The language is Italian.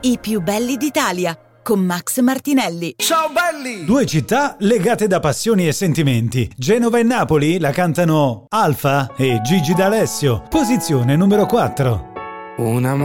I più belli d'Italia, con Max Martinelli. Ciao belli! Due città legate da passioni e sentimenti. Genova e Napoli la cantano Alfa e Gigi D'Alessio. Posizione numero 4. Una